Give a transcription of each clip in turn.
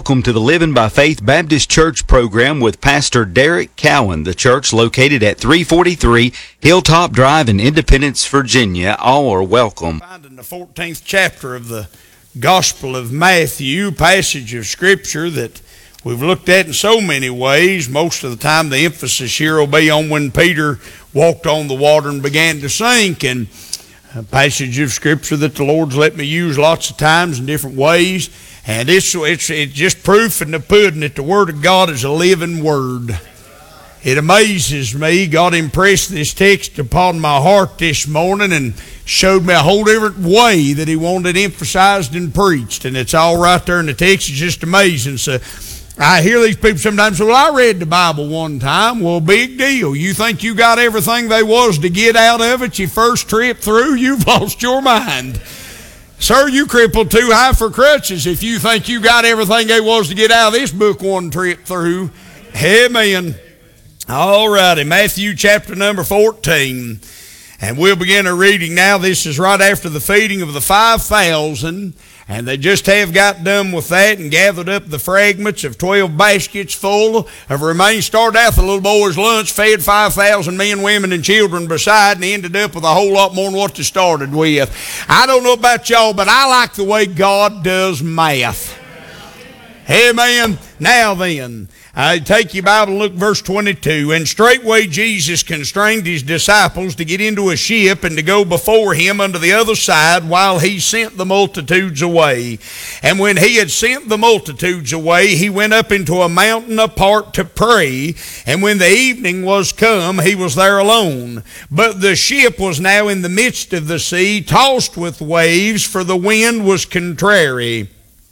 welcome to the Living by Faith Baptist Church program with Pastor Derek Cowan. The church located at 343 Hilltop Drive in Independence, Virginia. All are welcome. In the 14th chapter of the Gospel of Matthew, passage of Scripture that we've looked at in so many ways. Most of the time the emphasis here will be on when Peter walked on the water and began to sink, and a passage of Scripture that the Lord's let me use lots of times in different ways. And it's just proof in the pudding that the Word of God is a living Word. It amazes me. God impressed this text upon my heart this morning and showed me a whole different way that He wanted emphasized and preached. And it's all right there in the text. It's just amazing. So I hear these people sometimes say, well, I read the Bible one time. Well, big deal. You think you got everything there was to get out of it your first trip through? You've lost your mind. Sir, you crippled too high for crutches if you think you got everything there was to get out of this book one trip through. Amen. All righty, Matthew chapter number 14. And we'll begin our reading now. This is right after the feeding of the 5,000. And they just have got done with that and gathered up the fragments of 12 baskets full of remains. Started out the little boy's lunch, fed 5,000 men, women, and children beside, and ended up with a whole lot more than what they started with. I don't know about y'all, but I like the way God does math. Amen. Now then, take your Bible and look verse 22. And straightway Jesus constrained his disciples to get into a ship and to go before him unto the other side while he sent the multitudes away. And when he had sent the multitudes away, he went up into a mountain apart to pray. And when the evening was come, he was there alone. But the ship was now in the midst of the sea, tossed with waves, for the wind was contrary.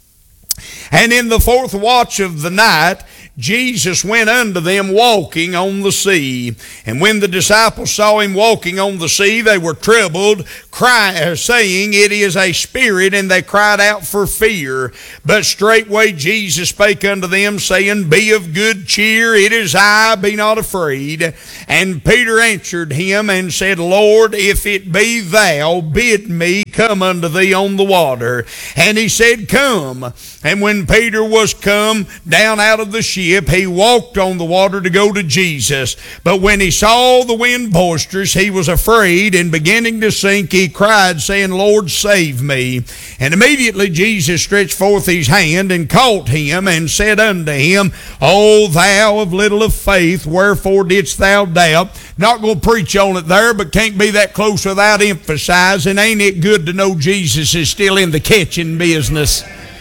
And in the fourth watch of the night, Jesus went unto them walking on the sea. And when the disciples saw him walking on the sea, they were troubled, saying, It is a spirit, and they cried out for fear. But straightway Jesus spake unto them, saying, Be of good cheer, it is I, be not afraid. And Peter answered him and said, Lord, if it be thou, bid me come unto thee on the water. And he said, Come. And when Peter was come down out of the ship, he walked on the water to go to Jesus. But when he saw the wind boisterous, he was afraid, and beginning to sink, he cried, saying, Lord, save me. And immediately Jesus stretched forth his hand and caught him, and said unto him, O thou of little of faith, wherefore didst thou doubt? Not going to preach on it there, but can't be that close without emphasizing. Ain't it good to know Jesus is still in the catching business?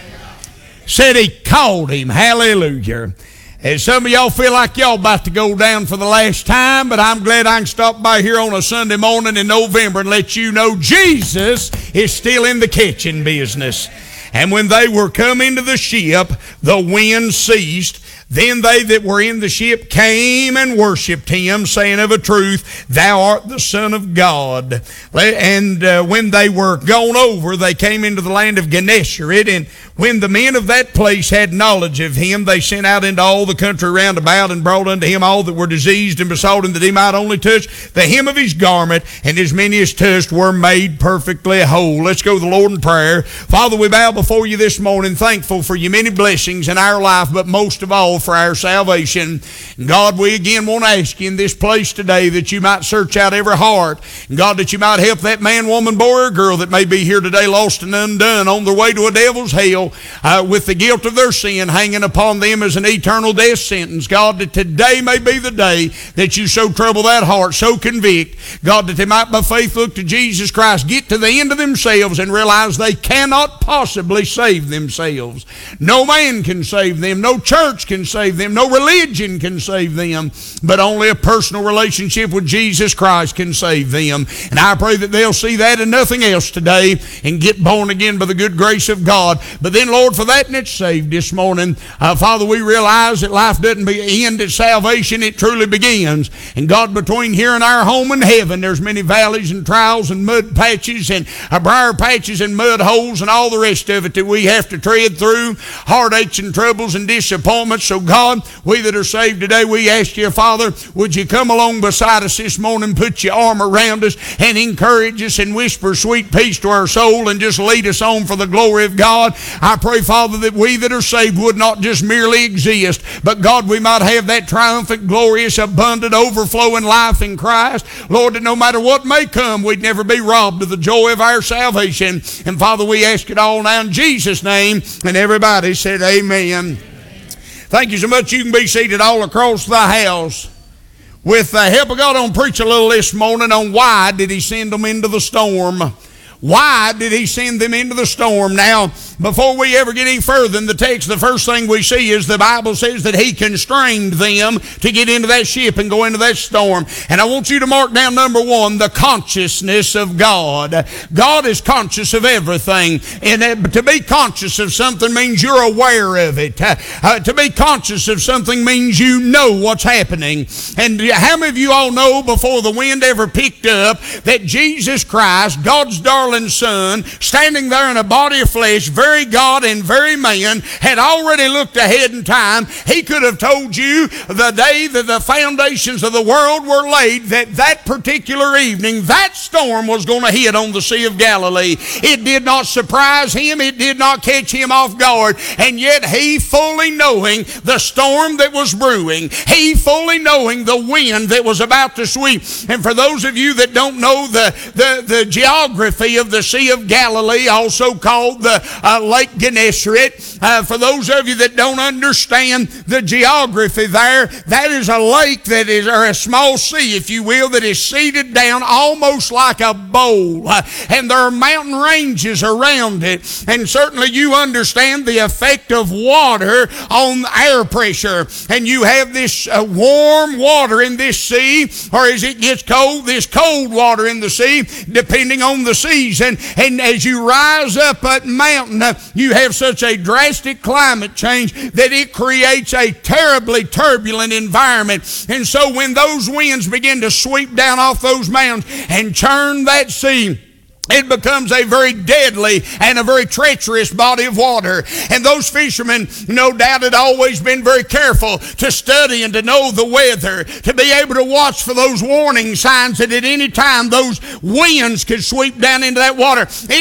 Said he called him. Hallelujah. And some of y'all feel like y'all about to go down for the last time, but I'm glad I can stop by here on a Sunday morning in November and let you know Jesus is still in the catching business. And when they were come into the ship, the wind ceased. Then they that were in the ship came and worshipped him, saying, Of a truth, thou art the Son of God. And when they were gone over, they came into the land of Gennesaret. And when the men of that place had knowledge of him, they sent out into all the country round about, and brought unto him all that were diseased, and besought him that he might only touch the hem of his garment. And as many as touched were made perfectly whole. Let's go to the Lord in prayer. Father, we bow before you this morning, thankful for your many blessings in our life, but most of all for our salvation. And God, we again want to ask you in this place today that you might search out every heart. And God, that you might help that man, woman, boy, or girl that may be here today lost and undone on their way to a devil's hell with the guilt of their sin hanging upon them as an eternal death sentence. God, that today may be the day that you so trouble that heart, so convict. God, that they might by faith look to Jesus Christ, get to the end of themselves and realize they cannot possibly save themselves. No man can save them. No church can save them. No religion can save them. But only a personal relationship with Jesus Christ can save them. And I pray that they'll see that and nothing else today and get born again by the good grace of God. But then, Lord, for that and it's saved this morning, Father, we realize that life doesn't end at salvation. It truly begins. And God, between here and our home in heaven, there's many valleys and trials and mud patches and briar patches and mud holes and all the rest of it that we have to tread through, heartaches and troubles and disappointments. So God, we that are saved today, we ask you, Father, would you come along beside us this morning, put your arm around us and encourage us and whisper sweet peace to our soul and just lead us on for the glory of God. I pray, Father, that we that are saved would not just merely exist, but God, we might have that triumphant, glorious, abundant, overflowing life in Christ. Lord, that no matter what may come, we'd never be robbed of the joy of our salvation. And Father, we ask it all now in Jesus' name. And everybody said amen. Thank you so much. You can be seated all across the house. With the help of God, I'm going to preach a little this morning on why did he send them into the storm. Why did he send them into the storm? Now, before we ever get any further in the text, the first thing we see is the Bible says that he constrained them to get into that ship and go into that storm. And I want you to mark down number one, the consciousness of God. God is conscious of everything. And to be conscious of something means you're aware of it. To be conscious of something means you know what's happening. And how many of you all know before the wind ever picked up that Jesus Christ, God's darling Son, standing there in a body of flesh, very God and very man, had already looked ahead in time? He could have told you the day that the foundations of the world were laid that particular evening that storm was going to hit on the Sea of Galilee. It did not surprise him. It did not catch him off guard. And yet he, fully knowing the storm that was brewing, he fully knowing the wind that was about to sweep. And for those of you that don't know the geography of the Sea of Galilee, also called the Lake Gennesaret, for those of you that don't understand the geography there, that is a lake that is, or a small sea, if you will, that is seated down almost like a bowl. And there are mountain ranges around it. And certainly you understand the effect of water on air pressure. And you have this warm water in this sea, or as it gets cold, this cold water in the sea, depending on the season. And as you rise up that mountain, you have such a drastic climate change that it creates a terribly turbulent environment. And so when those winds begin to sweep down off those mountains and churn that sea, it becomes a very deadly and a very treacherous body of water. And those fishermen, no doubt, had always been very careful to study and to know the weather, to be able to watch for those warning signs that at any time those winds could sweep down into that water. It